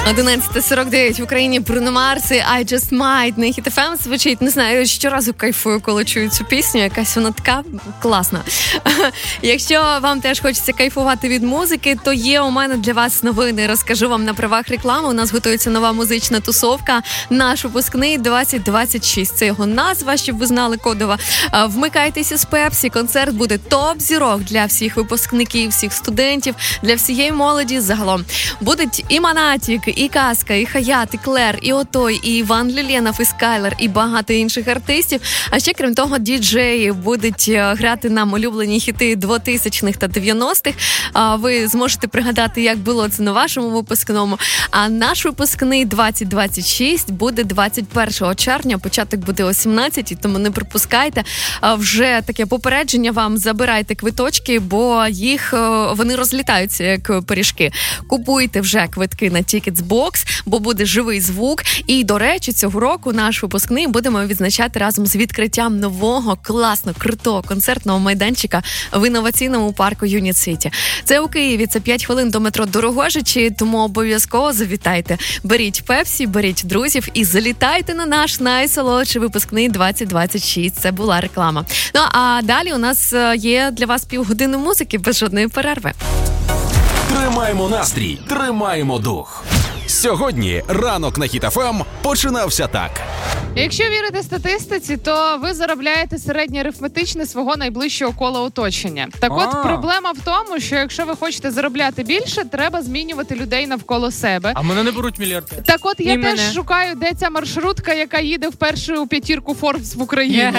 11:49 в Україні Бруно Марс і I Just Might на Hit FM звучить. Не знаю, щоразу кайфую, коли чую цю пісню. Якась вона така класна. Якщо вам теж хочеться кайфувати від музики, то є у мене для вас новини. Розкажу вам на правах реклами. У нас готується нова музична тусовка. Наш випускний 2026. Це його назва, щоб ви знали, кодова. Вмикайтеся з Пепсі. Концерт буде топ-зірок для всіх випускників, всіх студентів, для всієї молоді загалом. Будуть і Монатік, і Казка, і Хаят, і Клер, і Отой, і Іван Люленов, і Скайлер, і багато інших артистів. А ще, крім того, діджеї будуть грати нам улюблені хіти 2000-х та 90-х. Ви зможете пригадати, як було це на вашому випускному. А наш випускний 2026 буде 21 червня, початок буде о 17-й, тому не пропускайте. Вже таке попередження вам, забирайте квиточки, бо вони розлітаються як пиріжки. Купуйте вже квитки на Ticketsbox, бо буде живий звук. І, до речі, цього року наш випускний будемо відзначати разом з відкриттям нового, класно, крутого концертного майданчика в інноваційному парку Юніт Сіті. Це у Києві, це 5 хвилин до метро Дорогожичі, тому обов'язково завітайте. Беріть Пепсі, беріть друзів і залітайте на наш найсолодший випускний 2026. Це була реклама. Ну, а далі у нас є для вас півгодини музики без жодної перерви. Тримаємо настрій, тримаємо дух. Сьогодні ранок на Hit FM починався так. Якщо вірити статистиці, то ви заробляєте середньоарифметичне свого найближчого кола оточення. Так от, проблема в тому, що якщо ви хочете заробляти більше, треба змінювати людей навколо себе. А мене не беруть мільярди. Так от, я теж шукаю, де ця маршрутка, яка їде вперше у п'ятірку Forbes в Україні.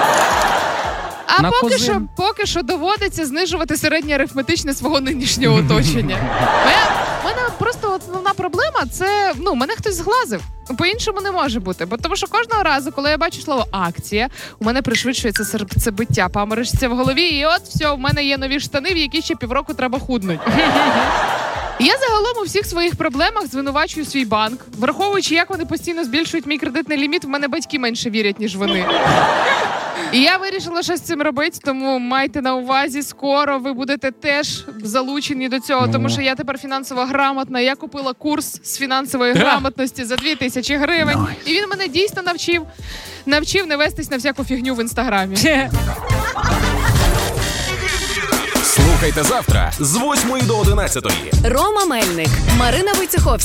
А поки що доводиться знижувати середньоарифметичне свого нинішнього оточення. У мене просто основна проблема – це, мене хтось зглазив. По-іншому не може бути. Тому що кожного разу, коли я бачу слово «акція», у мене пришвидшується серцебиття, паморочиться в голові, і от все, в мене є нові штани, в які ще півроку треба худнуть. Я загалом у всіх своїх проблемах звинувачую свій банк. Враховуючи, як вони постійно збільшують мій кредитний ліміт, в мене батьки менше вірять, ніж вони. І я вирішила щось з цим робити, тому майте на увазі, скоро ви будете теж залучені до цього, тому що я тепер фінансово грамотна. Я купила курс з фінансової грамотності за 2000 гривень. І він мене дійсно навчив не вестись на всяку фігню в Інстаграмі. Слухайте завтра з 8 до 11. Рома Мельник, Марина Войцеховська.